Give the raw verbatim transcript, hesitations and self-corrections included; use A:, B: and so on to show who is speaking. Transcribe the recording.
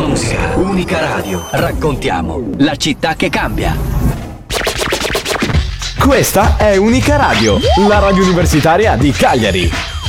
A: tua musica. Unica Radio. Raccontiamo la città che cambia.
B: Questa è Unica Radio, la radio universitaria di Cagliari.